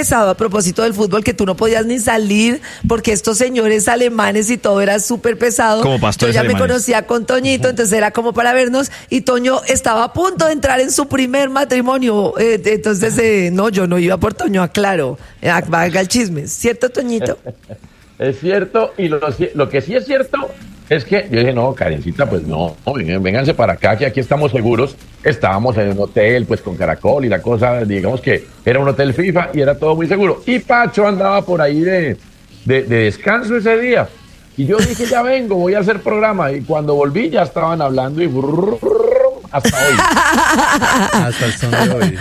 pesado a propósito del fútbol, que tú no podías ni salir porque estos señores alemanes y todo era súper pesado. Como pastores Yo ya alemanes. me conocía con Toñito, entonces era como para vernos, y Toño estaba a punto de entrar en su primer matrimonio, entonces no, yo no iba por Toño, aclaro, haga el chisme, ¿cierto, Toñito? Es cierto, y lo que sí es cierto es que yo dije, no, Karencita, pues no, vénganse para acá, que aquí estamos seguros. Estábamos en un hotel, pues con Caracol y la cosa, digamos que era un hotel FIFA y era todo muy seguro. Y Pacho andaba por ahí de descanso ese día. Y yo dije, ya vengo, voy a hacer programa. Y cuando volví ya estaban hablando y hasta hoy. Hasta el son de hoy.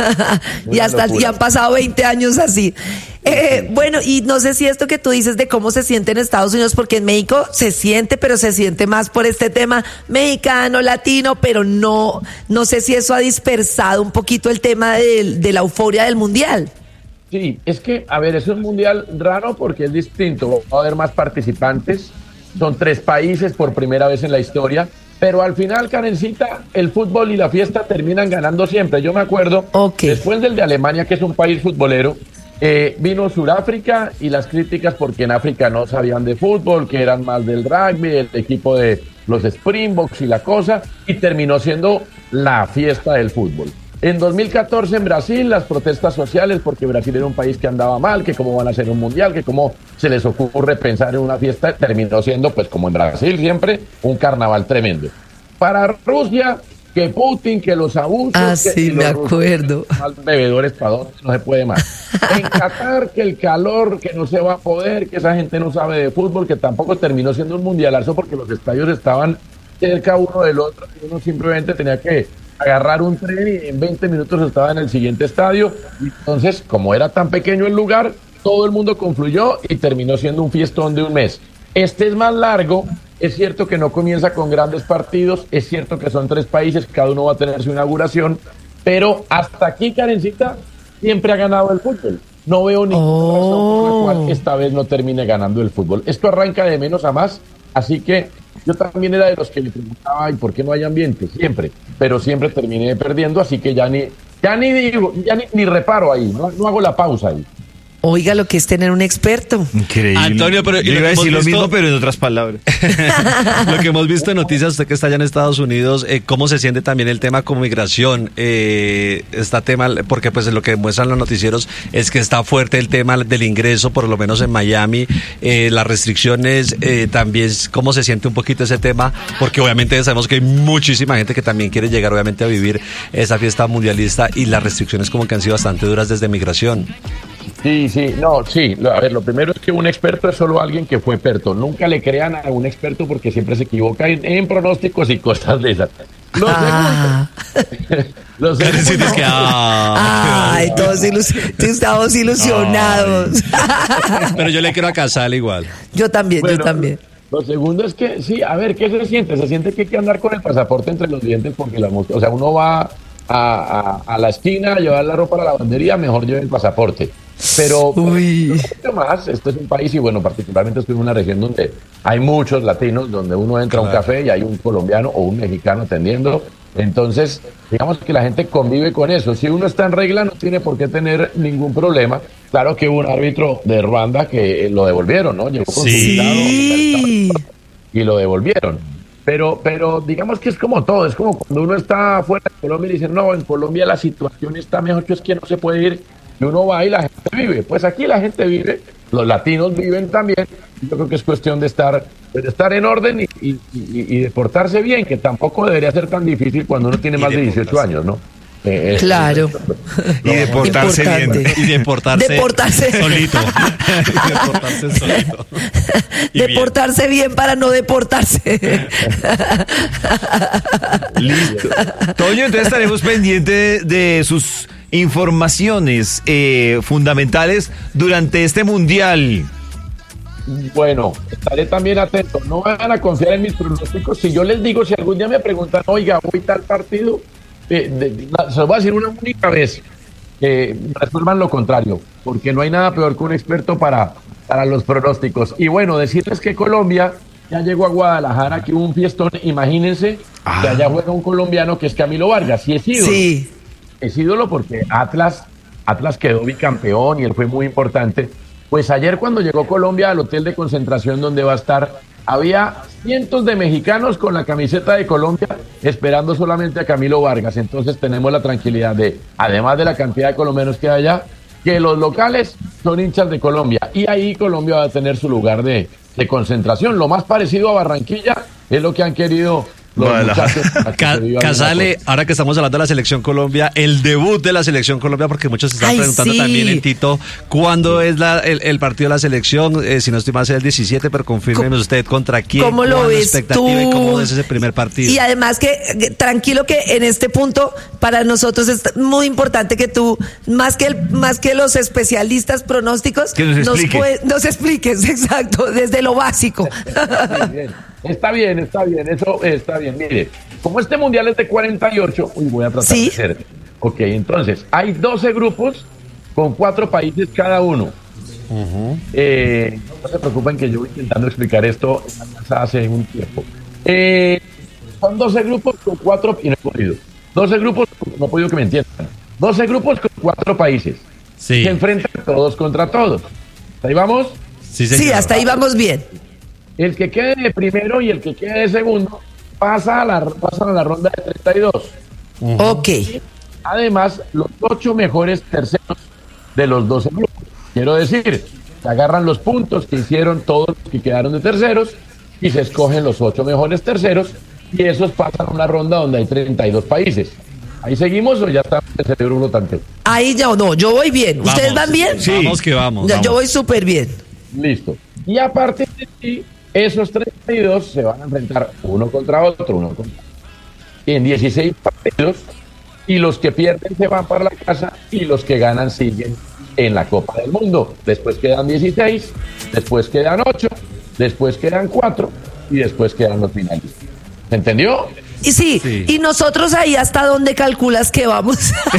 Y han pasado 20 años así. Bueno, y no sé si esto que tú dices de cómo se siente en Estados Unidos, porque en México se siente, pero se siente más por este tema mexicano, latino, pero no sé si eso ha dispersado un poquito el tema de la euforia del Mundial. Sí, es que, a ver, es un mundial raro porque es distinto. Va a haber más participantes. Son 3 países por primera vez en la historia. Pero al final, Karencita, el fútbol y la fiesta terminan ganando siempre. Yo me acuerdo, después del de Alemania, que es un país futbolero, vino Sudáfrica y las críticas porque en África no sabían de fútbol, que eran más del rugby, el equipo de los Springboks y la cosa, y terminó siendo la fiesta del fútbol. En 2014 en Brasil, las protestas sociales, porque Brasil era un país que andaba mal, que cómo van a hacer un mundial, que cómo se les ocurre pensar en una fiesta, terminó siendo, pues como en Brasil siempre, un carnaval tremendo. Para Rusia, que Putin, que los abusos... Ah, sí, me acuerdo. Más bebedores, ¿para dónde? No se puede más. En Qatar, que el calor, que no se va a poder, que esa gente no sabe de fútbol, que tampoco terminó siendo un mundialazo porque los estadios estaban cerca uno del otro y uno simplemente tenía que agarrar un tren y en 20 minutos estaba en el siguiente estadio. Y entonces, como era tan pequeño el lugar, todo el mundo confluyó y terminó siendo un fiestón de un mes. Este es más largo, es cierto que no comienza con grandes partidos, es cierto que son 3 países, cada uno va a tener su inauguración, pero hasta aquí, Karencita, siempre ha ganado el fútbol. No veo ninguna razón por la cual esta vez no termine ganando el fútbol. Esto arranca de menos a más, así que yo también era de los que le preguntaba, ¿y por qué no hay ambiente? Siempre, pero siempre terminé perdiendo, así que ya ni reparo ahí, no hago la pausa ahí. Oiga, lo que es tener un experto. Increíble. Antonio, pero yo iba a decir lo mismo, pero en otras palabras. Lo que hemos visto en noticias, usted que está allá en Estados Unidos, cómo se siente también el tema como migración, tema, porque pues lo que muestran los noticieros es que está fuerte el tema del ingreso, por lo menos en Miami, las restricciones, también cómo se siente un poquito ese tema, porque obviamente sabemos que hay muchísima gente que también quiere llegar obviamente a vivir esa fiesta mundialista y las restricciones como que han sido bastante duras desde migración. Sí, a ver, lo primero es que un experto es solo alguien que fue experto. Nunca le crean a un experto porque siempre se equivoca en pronósticos y cosas de esas. Los segundos es que todos estamos ilusionados. Pero yo le quiero a Casal igual. Yo también. Lo segundo es que, sí, a ver, ¿qué se siente? Se siente que hay que andar con el pasaporte entre los dientes porque uno va a la esquina a llevar la ropa a la lavandería, mejor lleve el pasaporte. Pero mucho más, esto es un país y bueno, particularmente estoy en una región donde hay muchos latinos, donde uno entra a un café y hay un colombiano o un mexicano atendiendo. Entonces, digamos que la gente convive con eso. Si uno está en regla, no tiene por qué tener ningún problema. Claro que hubo un árbitro de Ruanda que lo devolvieron, ¿no? Llegó con su invitado y lo devolvieron. Pero digamos que es como todo, es como cuando uno está fuera de Colombia y dicen, no, en Colombia la situación está mejor, que es que no se puede ir, y uno va y la gente vive. Pues aquí la gente vive, los latinos viven también, yo creo que es cuestión de estar en orden y de portarse bien, que tampoco debería ser tan difícil cuando uno tiene más de 18 años, ¿no? Claro. Y de portarse bien. Y de portarse solito. De portarse bien para no deportarse. Listo. Toño, entonces estaremos pendientes de sus informaciones fundamentales durante este mundial. Bueno, estaré también atento. No van a confiar en mis pronósticos. Si yo les digo, si algún día me preguntan, oiga, voy tal partido, se lo voy a decir una única vez, resuelvan lo contrario, porque no hay nada peor que un experto para los pronósticos. Y bueno, decirles que Colombia ya llegó a Guadalajara, que hubo un fiestón, imagínense que allá juega un colombiano que es Camilo Vargas, y es ídolo. Sí. Es ídolo porque Atlas Atlas quedó bicampeón y él fue muy importante. Pues ayer cuando llegó Colombia al hotel de concentración donde va a estar, había cientos de mexicanos con la camiseta de Colombia esperando solamente a Camilo Vargas. Entonces tenemos la tranquilidad de, además de la cantidad de colombianos que hay allá, que los locales son hinchas de Colombia. Y ahí Colombia va a tener su lugar de concentración. Lo más parecido a Barranquilla es lo que han querido los muchachos. Casale, ahora que estamos hablando de la Selección Colombia, el debut de la Selección Colombia, porque muchos se están preguntando también, Tito, ¿cuándo es el partido de la selección? Si no estoy mal, es el 17, pero confírmeme usted contra quién. ¿Cómo lo ves tú? ¿Y cómo ves ese primer partido? Y además que tranquilo que en este punto para nosotros es muy importante que tú, más que los especialistas pronósticos, que nos expliques, exacto, desde lo básico. Está bien, eso está bien. Mire, como este mundial es de 48, voy a tratar de ser. Ok, entonces, hay 12 grupos con 4 países cada uno. No se preocupen que yo voy intentando explicar esto hace un tiempo. Son 12 grupos con 4, y no he podido. 12 grupos, no he podido que me entiendan. 12 grupos con 4 países. Sí. Se enfrentan todos contra todos. ¿Ahí vamos? Sí, hasta ahí vamos bien. El que quede de primero y el que quede de segundo pasan a la ronda de 32. Ok. Además, los 8 mejores terceros de los 12 grupos. Quiero decir, se agarran los puntos que hicieron todos los que quedaron de terceros y se escogen los 8 mejores terceros y esos pasan a una ronda donde hay 32 países. ¿Ahí seguimos o ya está el cerebro flotante? Ahí ya no, yo voy bien. ¿Ustedes van bien? Sí. Vamos que vamos. Yo voy súper bien. Listo. Y aparte de ti, esos 32 se van a enfrentar uno contra otro. En 16 partidos, y los que pierden se van para la casa y los que ganan siguen en la Copa del Mundo. Después quedan 16, después quedan 8, después quedan 4 y después quedan los finalistas. ¿Se entendió? Y sí, y nosotros ahí hasta dónde calculas que vamos.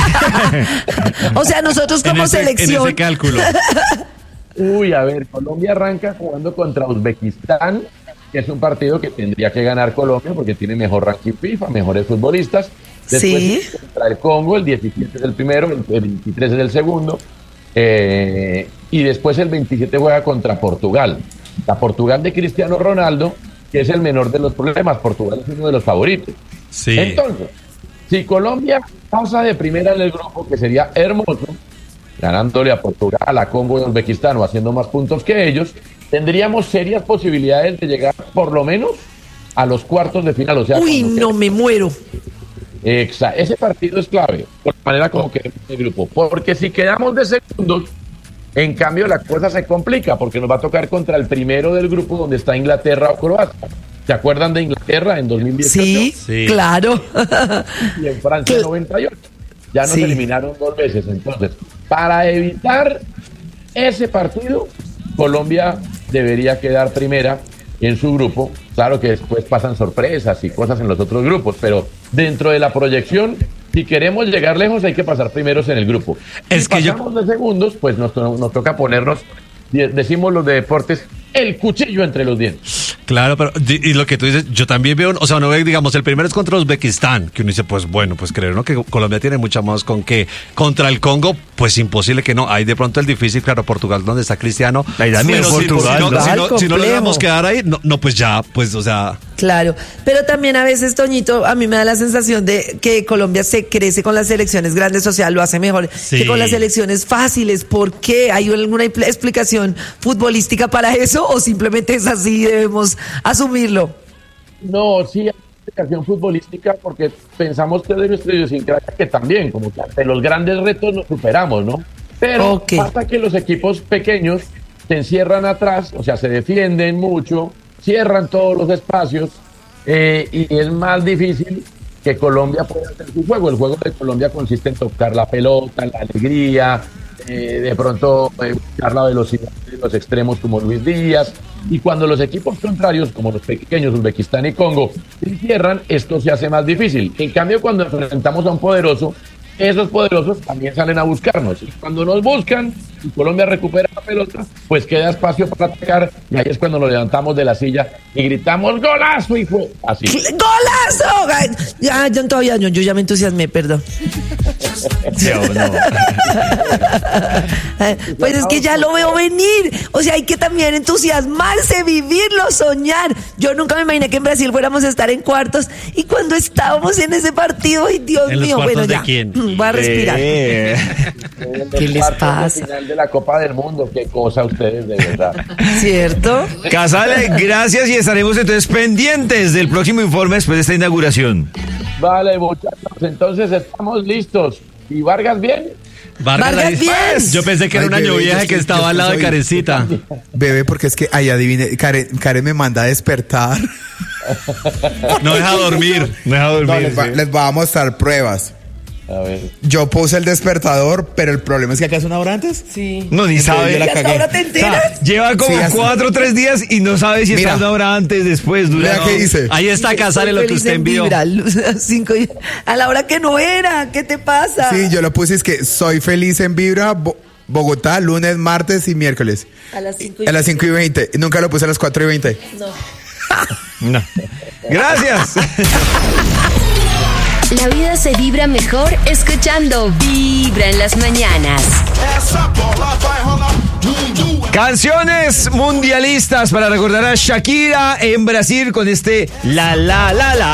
O sea, nosotros como selección. En ese cálculo. A ver, Colombia arranca jugando contra Uzbekistán, que es un partido que tendría que ganar Colombia porque tiene mejor ranking FIFA, mejores futbolistas. Después contra el Congo, el 17 es el primero, el 23 es el segundo. Y después el 27 juega contra Portugal. La Portugal de Cristiano Ronaldo, que es el menor de los problemas. Portugal es uno de los favoritos. Sí. Entonces, si Colombia pasa de primera en el grupo, que sería hermoso, ganándole a Portugal, a Congo y a Uzbekistán o haciendo más puntos que ellos, tendríamos serias posibilidades de llegar por lo menos a los cuartos de final. O sea, me muero. Ese partido es clave, por la manera como quedamos en el grupo. Porque si quedamos de segundos, en cambio la cosa se complica, porque nos va a tocar contra el primero del grupo donde está Inglaterra o Croacia. ¿Se acuerdan de Inglaterra en 2018? Sí, claro. Y en Francia en 98. Ya nos eliminaron 2 veces. Entonces, para evitar ese partido, Colombia debería quedar primera en su grupo. Claro que después pasan sorpresas y cosas en los otros grupos, pero dentro de la proyección, si queremos llegar lejos, hay que pasar primeros en el grupo. Si pasamos de segundos, pues nos toca ponernos, decimos los de deportes, el cuchillo entre los dientes. Claro, pero y lo que tú dices, yo también veo, o sea, uno ve, digamos, el primero es contra Uzbekistán, que uno dice, pues bueno, pues creo, ¿no? Que Colombia tiene mucha más con que contra el Congo, pues imposible que no. Hay de pronto el difícil, claro, Portugal, donde está Cristiano. Ahí también Portugal. Si no logramos quedar ahí, no, pues ya, pues, o sea. Claro, pero también a veces, Toñito, a mí me da la sensación de que Colombia se crece con las selecciones grandes, o sea, lo hace mejor que con las selecciones fáciles. ¿Por qué? ¿Hay alguna explicación futbolística para eso o simplemente es así y debemos asumirlo? No, sí hay explicación futbolística porque pensamos que de nuestra idiosincrasia que también, como que ante los grandes retos nos superamos, ¿no? Pero pasa que los equipos pequeños se encierran atrás, o sea, se defienden mucho, cierran todos los espacios y es más difícil que Colombia pueda hacer su juego. El juego de Colombia consiste en tocar la pelota, la alegría, de pronto buscar la velocidad de los extremos como Luis Díaz, y cuando los equipos contrarios, como los pequeños Uzbekistán y Congo, se encierran, esto se hace más difícil. En cambio, cuando enfrentamos a un poderoso, esos poderosos también salen a buscarnos, y cuando nos buscan y Colombia recupera la pelota, pues queda espacio para atacar y ahí es cuando nos levantamos de la silla y gritamos ¡golazo! Y fue así. ¡Golazo! Ya, yo ya me entusiasmé, perdón. Sí, o no. Pues es que ya lo veo venir. O sea, hay que también entusiasmarse, vivirlo, soñar. Yo nunca me imaginé que en Brasil fuéramos a estar en cuartos. Y cuando estábamos en ese partido, ¡ay, Dios ¿En los mío! cuartos Bueno, de ya. quién? Voy a respirar. ¿Qué les pasa? Final de la Copa del Mundo, qué cosa ustedes, de verdad. ¿Cierto? Casale, gracias y estaremos entonces pendientes del próximo informe después de esta inauguración. Vale, muchachos, entonces estamos listos. ¿Y Vargas bien? Vargas bien. Yo pensé que era un Ay, año bebé, vieja yo que sí, estaba yo al lado de soy- Karencita. Bebé, porque es que, ay, adivine, Karen me manda a despertar. No deja dormir. No deja dormir. No, les voy a mostrar pruebas. A ver. Yo puse el despertador, pero el problema es que acá es una hora antes. Sí. No, ni sabe. yo la ¿Y hasta cagué. ahora te O sea, enteras? lleva como Sí, así. 4 o 3 días y no sabe si Mira. está una hora antes, después, Vea dura. qué dice. Ahí está Casale lo que Feliz usted en envió. Vibra, a la hora que no era. ¿Qué te pasa? Sí, yo lo puse, es que soy feliz en Vibra, Bogotá, lunes, martes y miércoles. A las 5 A las 5:20. Nunca lo puse a las 4:20. No. Gracias. La vida se vibra mejor escuchando Vibra en las mañanas. Canciones mundialistas para recordar a Shakira en Brasil con este La La La La.